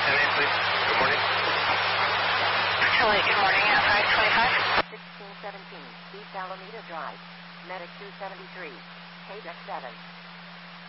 10-8, please. Good morning. Actually, good morning, 525. 1617 East Alameda Drive. Medic 273. KDEC 7.